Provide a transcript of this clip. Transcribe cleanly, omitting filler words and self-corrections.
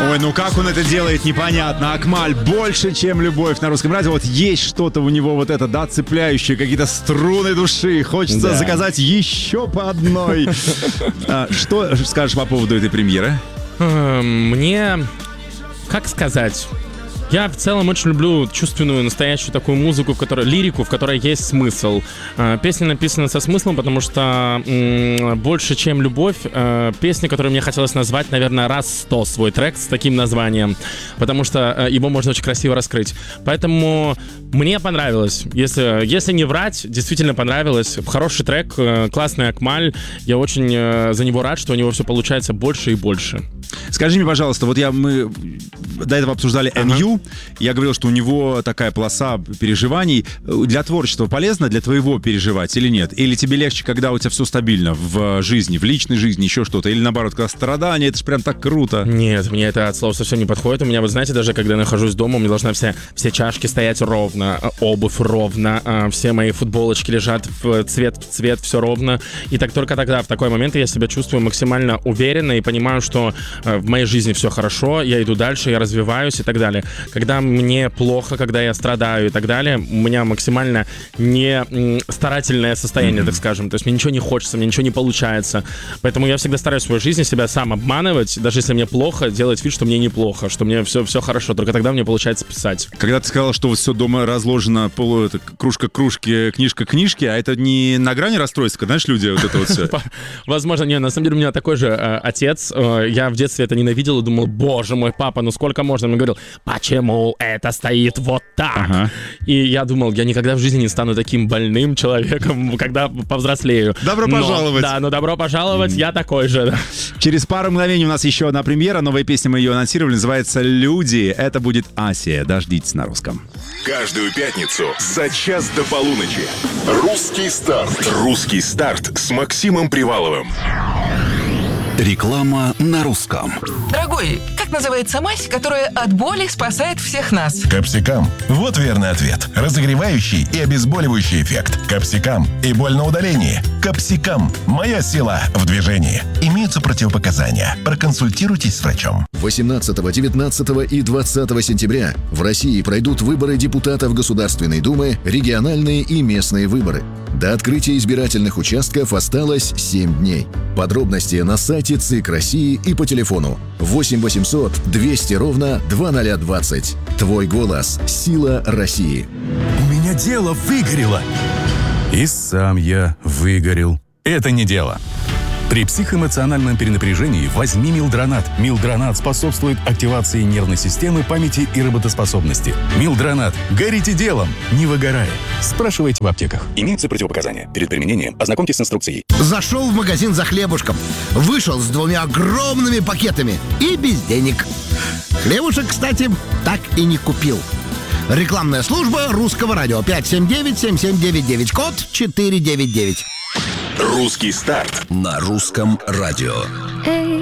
Ой, ну как он это делает, непонятно. Акмаль больше, чем любовь на русском радио. Вот есть что-то у него вот это, да, цепляющее, какие-то струны души. Хочется заказать еще по одной. Что скажешь по поводу этой премьеры? Мне, как сказать... Я в целом очень люблю чувственную, настоящую такую музыку, лирику, в которой есть смысл. Песня написана со смыслом, потому что больше, чем любовь, песня, которую мне хотелось назвать, наверное, раз 100 свой трек с таким названием, потому что его можно очень красиво раскрыть. Поэтому мне понравилось. Если не врать, действительно понравилось. Хороший трек, классный Акмаль. Я очень за него рад, что у него все получается больше и больше. Скажи мне, пожалуйста, вот мы до этого обсуждали NU. Я говорил, что у него такая полоса переживаний. Для творчества полезно для твоего переживать или нет? Или тебе легче, когда у тебя все стабильно в жизни, в личной жизни, еще что-то? Или наоборот, когда страдания, это же прям так круто. Нет, мне это от слова совсем не подходит. У меня, вы знаете, даже когда я нахожусь дома, у меня должна все чашки стоять ровно, обувь ровно, все мои футболочки лежат в цвет, все ровно. И только тогда, в такой момент, я себя чувствую максимально уверенно и понимаю, что в моей жизни все хорошо, я иду дальше, я развиваюсь и так далее. Когда мне плохо, когда я страдаю и так далее, у меня максимально не старательное состояние, так скажем. То есть мне ничего не хочется, мне ничего не получается. Поэтому я всегда стараюсь в своей жизни себя сам обманывать, даже если мне плохо, делать вид, что мне неплохо, что мне все хорошо. Только тогда мне получается писать. Когда ты сказал, что все дома разложено, кружка кружки, книжка книжки, а это не на грани расстройства, знаешь, люди вот это вот все? Возможно, не, на самом деле у меня такой же отец. Я в детстве это ненавидел и думал, боже мой, папа, ну сколько можно? Он мне говорил, почему это стоит вот так? Ага. И я думал, я никогда в жизни не стану таким больным человеком, когда повзрослею. Добро пожаловать. Да, добро пожаловать, я такой же. Да. Через пару мгновений у нас еще одна премьера, новая песня, мы ее анонсировали, называется «Люди». Это будет Асия, дождитесь на русском. Каждую пятницу за час до полуночи. Русский старт. Русский старт с Максимом Приваловым. Реклама на русском. Дорогой, как называется мазь, которая от боли спасает всех нас? Капсикам. Вот верный ответ. Разогревающий и обезболивающий эффект. Капсикам и боль на удалении. Капсикам. Моя сила в движении. Имеются противопоказания. Проконсультируйтесь с врачом. 18, 19 и 20 сентября в России пройдут выборы депутатов Государственной Думы, региональные и местные выборы. До открытия избирательных участков осталось 7 дней. Подробности на сайте ЦИК России и по телефону 8 800 200 ровно 2020. Твой голос – сила России. У меня дело выгорело. И сам я выгорел. Это не дело. При психоэмоциональном перенапряжении возьми Милдронат. Милдронат способствует активации нервной системы, памяти и работоспособности. Милдронат. Горите делом, не выгорая. Спрашивайте в аптеках. Имеются противопоказания. Перед применением ознакомьтесь с инструкцией. Зашел в магазин за хлебушком. Вышел с 2 огромными пакетами и без денег. Хлебушек, кстати, так и не купил. Рекламная служба Русского радио. 579-7799. Код 499. Русский старт на русском радио.